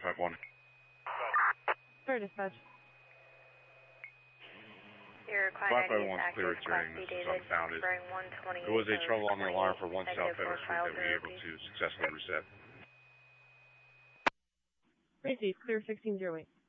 551. Clear dispatch. Your client ID is 551's clear active, Class returning. B This is David, unfounded. bearing 128. There was a trouble on the alarm for 1 South Federal Street that we were able Therapy. to successfully reset. Receive, clear 1608.